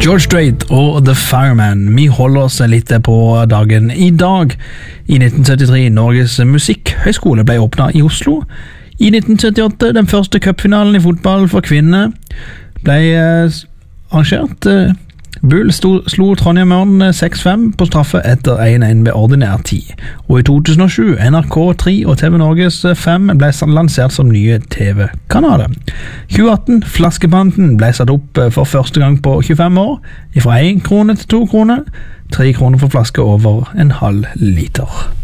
George Strait og The Fireman. Vi holder oss litt på dagen i dag. I 1973 Norges Musikkhøgskole ble åpnet i Oslo. I 1978 den første cupfinalen i fotball for kvinner ble arrangert. Bull slo Trondheim Ørn 6-5 på straffe etter 1-1 ved ordinær tid. Og i 2007 NRK3 og TV Norges 5 ble lansert som nye TV-kanaler. 2018 Flaskepanten ble satt opp for første gang på 25 år, fra 1 krone til 2 kroner, 3 kroner for flaske over en halv liter.